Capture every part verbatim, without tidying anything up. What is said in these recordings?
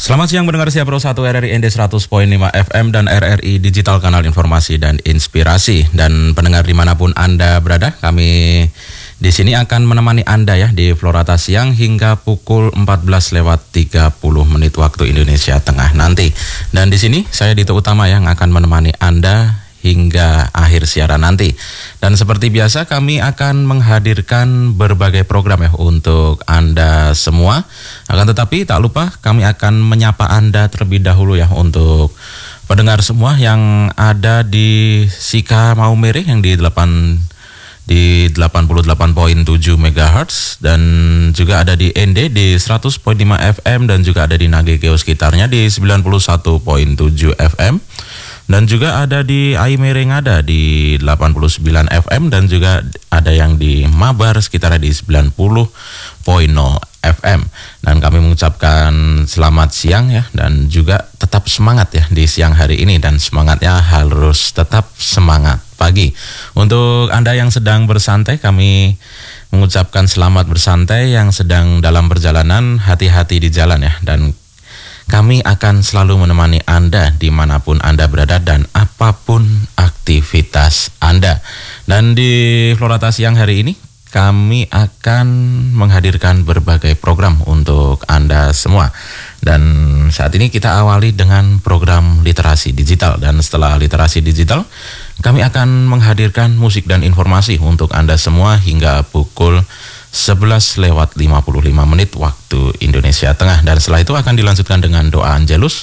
Selamat siang mendengar siap Pro satu R R I N D seratus koma lima F M dan R R I Digital Kanal Informasi dan Inspirasi. Dan pendengar dimanapun Anda berada, kami di sini akan menemani Anda ya di Florata Siang hingga pukul empat belas lewat tiga puluh menit waktu Indonesia Tengah nanti. Dan di sini saya Dito Utama yang akan menemani Anda hingga akhir siaran nanti. Dan seperti biasa kami akan menghadirkan berbagai program ya untuk Anda semua. Akan tetapi tak lupa kami akan menyapa Anda terlebih dahulu ya untuk pendengar semua yang ada di Sika Maumere yang di delapan di delapan puluh delapan koma tujuh megahertz dan juga ada di N D di seratus koma lima F M dan juga ada di Nagekeo sekitarnya di sembilan puluh satu koma tujuh F M. Dan juga ada di Aimere Ngada di delapan puluh sembilan F M dan juga ada yang di Mabar sekitar di sembilan puluh koma nol F M. Dan kami mengucapkan selamat siang ya dan juga tetap semangat ya di siang hari ini, dan semangatnya harus tetap semangat pagi. Untuk Anda yang sedang bersantai, kami mengucapkan selamat bersantai. Yang sedang dalam perjalanan, hati-hati di jalan ya, dan kami akan selalu menemani Anda dimanapun Anda berada dan apapun aktivitas Anda. Dan di Florata Siang hari ini, kami akan menghadirkan berbagai program untuk Anda semua. Dan saat ini kita awali dengan program literasi digital. Dan setelah literasi digital, kami akan menghadirkan musik dan informasi untuk Anda semua hingga pukul sebelas lewat lima puluh lima menit waktu Indonesia Tengah. Dan setelah itu akan dilanjutkan dengan doa Angelus.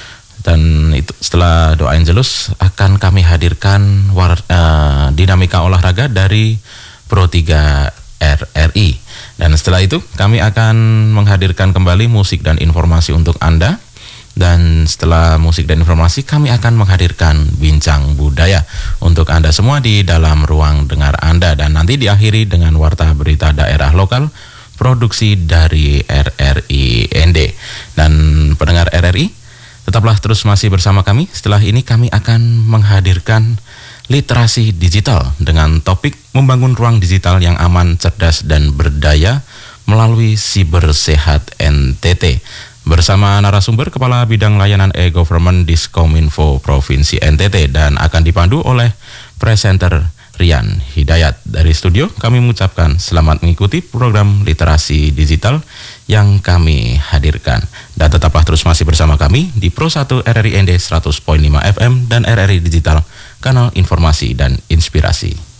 Dan itu setelah doa Angelus akan kami hadirkan war, uh, dinamika olahraga dari Pro tiga R R I. Dan setelah itu kami akan menghadirkan kembali musik dan informasi untuk Anda. Dan setelah musik dan informasi, kami akan menghadirkan bincang budaya untuk Anda semua di dalam ruang dengar Anda. Dan nanti diakhiri dengan warta berita daerah lokal produksi dari R R I N D. Dan pendengar R R I, tetaplah terus masih bersama kami. Setelah ini kami akan menghadirkan literasi digital dengan topik membangun ruang digital yang aman, cerdas, dan berdaya melalui Siber Sehat N T T. Bersama narasumber Kepala Bidang Layanan E-Government Diskominfo Provinsi N T T, dan akan dipandu oleh presenter Rian Hidayat. Dari studio kami mengucapkan selamat mengikuti program literasi digital yang kami hadirkan. Dan tetaplah terus masih bersama kami di Pro satu R R I N D seratus koma lima F M dan R R I Digital Kanal Informasi dan Inspirasi.